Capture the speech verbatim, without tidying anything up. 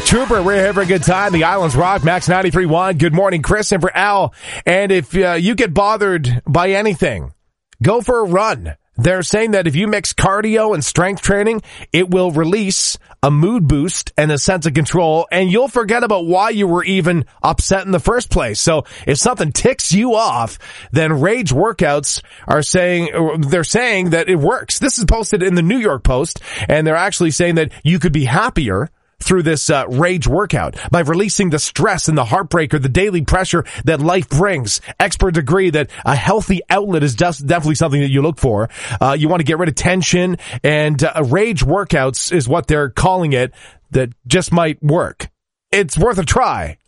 Trooper, we're here for a good time. The Islands Rock, Max ninety-three point one. Good morning, Chris, and for Al. And if uh, you get bothered by anything, go for a run. They're saying that if you mix cardio and strength training, it will release a mood boost and a sense of control, and you'll forget about why you were even upset in the first place. So if something ticks you off, then Rage Workouts are saying, they're saying that it works. This is posted in the New York Post, and they're actually saying that you could be happier through this uh, Rage workout by releasing the stress and the heartbreak or the daily pressure that life brings. Experts agree that a healthy outlet is just definitely something that you look for. Uh, you want to get rid of tension, and uh, Rage Workouts is what they're calling it, that just might work. It's worth a try.